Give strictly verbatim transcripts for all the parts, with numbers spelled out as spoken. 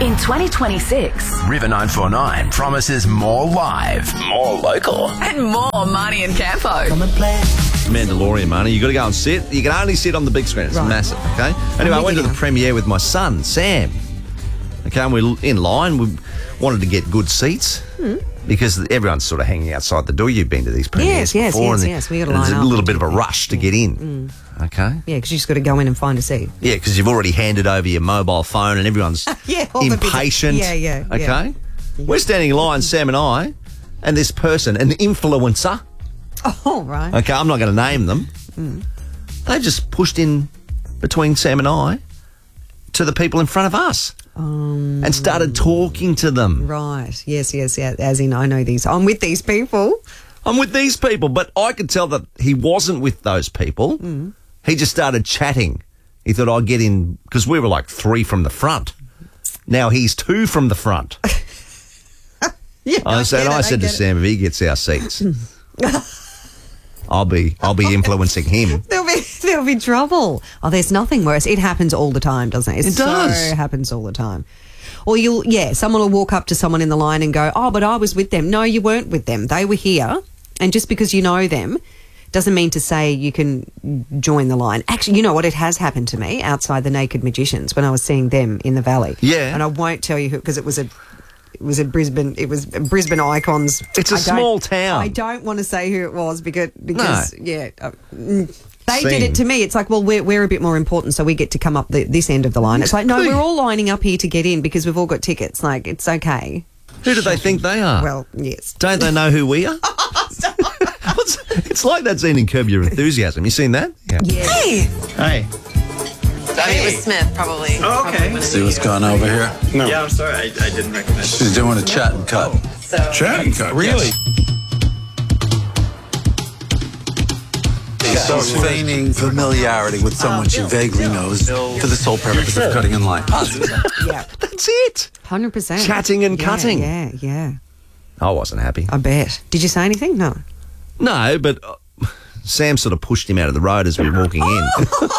In twenty twenty-six, River nine four nine promises more live, more local, and more Marnie and Campo. Come and play. Mandalorian, Marnie. You got to go and sit. You can only sit on the big screen. It's Right. massive, okay? Anyway, I went to the premiere with my son, Sam. Okay, and we're in line. We wanted to get good seats Mm. because everyone's sort of hanging outside the door. You've been to these premieres Yes, yes, before. yes, and yes. We got to there's line a up. little bit of a rush to get in. Mm. Okay? Yeah, because you just got to go in and find a seat. Yeah, because you've already handed over your mobile phone and everyone's Yeah, all the busy- impatient. yeah, yeah, Okay? yeah. We're standing in line, Sam and I, and this person, an influencer. Oh, right. Okay, I'm not going to name them. Mm. They just pushed in between Sam and I to the people in front of us Um, and started talking to them. Right. Yes, yes, yeah. As in, I know these. I'm with these people. I'm with these people, but I could tell that he wasn't with those people. Mm. He just started chatting. He thought I'd get in because we were like three from the front. Now he's two from the front. Yeah, I said, get I it, said to get it. Sam, if he gets our seats, I'll be, I'll be influencing him. There'll be there'll be trouble. Oh, there's nothing worse. It happens all the time, doesn't it? It does. So happens all the time. Or you'll, yeah, someone will walk up to someone in the line and go, "Oh, but I was with them." No, you weren't with them. They were here, and just because you know them doesn't mean to say you can join the line. Actually, you know what? It has happened to me outside the Naked Magicians when I was seeing them in the Valley. Yeah. And I won't tell you who, because it was a. It was a Brisbane. It was Brisbane Icons. It's a I don't- small town. I don't want to say who it was because because No. yeah, uh, mm, they did Scene. it to me. It's like, well, we're we're a bit more important, so we get to come up the, this end of the line. It's like, no, we're all lining up here to get in because we've all got tickets. Like, it's okay. Who do they think they are? Well, yes. Don't they know who we are? What's- it's like that scene in Curb Your Enthusiasm. You seen that? Yeah. Hey, Hey. It was Smith, probably. Oh, okay. Probably See what's going on over here? No. Yeah, I'm sorry. I, I didn't recognize. She's doing a chat and cut. So, Chat and cut? Really? She's feigning familiarity with someone she vaguely knows for the sole purpose of cutting in line. yeah, That's it. hundred percent. Chatting and Yeah, cutting. Yeah, yeah. I wasn't happy. I bet. Did you say anything? No. No, but uh, Sam sort of pushed him out of the road as we were walking in.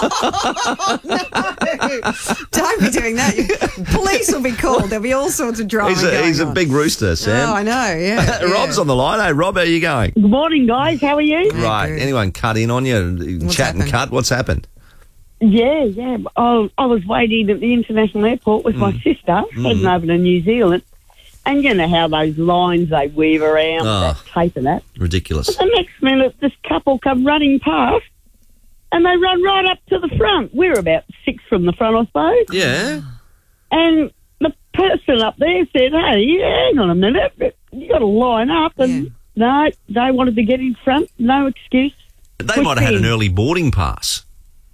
Don't be doing that. Police will be called. There'll be all sorts of drama. He's a, going he's a on. big rooster, Sam. Oh, I know. Yeah. yeah. Rob's on the line. Hey, Rob, how are you going? Good morning, guys. How are you? Right. good. Anyone cut in on you? What's Chat and happened? cut? What's happened? Yeah, yeah. I, I was waiting at the international airport with my sister, heading over to New Zealand. And you know how those lines they weave around, Oh. that tape and that. Ridiculous. The next minute, this couple come running past, and they run right up to the front. We're about six from the front, I suppose. Yeah. And the person up there said, "Hey, hang on a minute, you got to line up." And no, they wanted to get in front. No excuse. They Which might have had an thing? early boarding pass.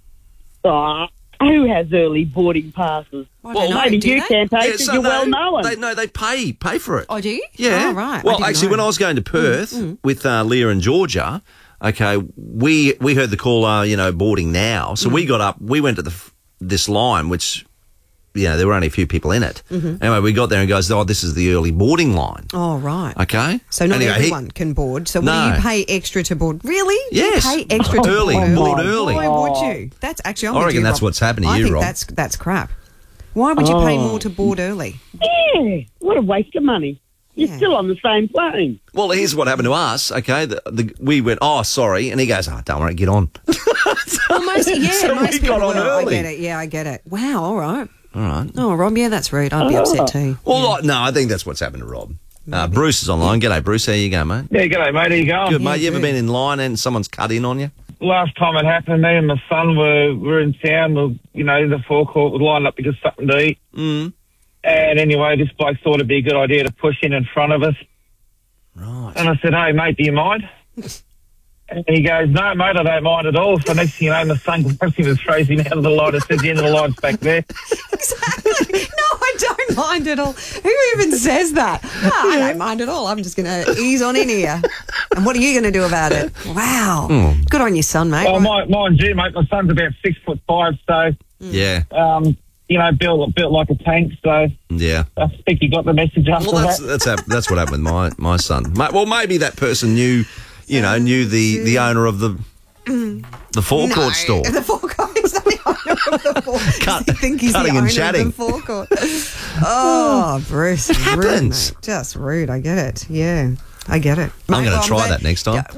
Oh, who has early boarding passes? I don't know. Maybe Do you they? can take Yeah, it. so You're they- well known. They, no, they pay pay for it. Oh, do you? Yeah. Oh, right. I Well, didn't actually, know. when I was going to Perth with uh, Leah and Georgia, okay, we we heard the call, uh, you know, boarding now. So we got up, we went to the f- this line, which, you know, there were only a few people in it. Anyway, we got there and goes, oh, this is the early boarding line. Oh, right. Okay. So not Anyway, he- everyone can board. So No. will you pay extra to board? Really? Yes. You pay extra to Early. board? Board early. Why would you? That's actually. I'm I with reckon you, that's Rob. what's happened to I you, think Rob. that's that's crap. Why would you pay Oh. more to board early? Yeah, what a waste of money. You're Yeah. still on the same plane. Well, here's what happened to us. Okay, the, the, we went, oh, sorry, and he goes, oh, don't worry, get on. Well, most, yeah, So most we people got on will. I early. get it. Yeah, I get it. Wow. All right. All right. Oh, Rob. Yeah, that's rude. I'd be upset too. Well, like, no, I think that's what's happened to Rob. Uh, Bruce is online. G'day, Bruce. How you going, mate? Yeah, g'day, mate. How you going? Good, mate. You ever good. been in line and someone's cut in on you? Last time it happened, me and my son were, were in town. We, you know, the forecourt was lined up to get something to eat. Mm. And anyway, this bloke thought it'd be a good idea to push in in front of us. Right. And I said, hey, mate, do you mind? And he goes, no, mate, I don't mind at all. So next thing you know, my son grabs him and throws him out of the line and says, the end of the line's back there. Exactly. No, I don't mind at all. Who even says that? No, I don't mind at all. I'm just going to ease on in here. And what are you going to do about it? Wow. Good on your son, mate. Well, my, mind you, mate, my son's about six foot five, so, Yeah. um, you know, built, built like a tank. So Yeah. I think you got the message after Well, that's that. that's hap- that's what happened with my, my son. Ma- Well, maybe that person knew, you know, knew the, the owner of the the forecourt No, store. The forecourt. He's the owner of the fork. Cut- Does he think he's the cutting and owner chatting. of the forecourt? Oh, Bruce. It rude, happens. mate. Just rude. I get it. Yeah, I get it. I'm Mate, going well, to try glad- that next time. Yeah,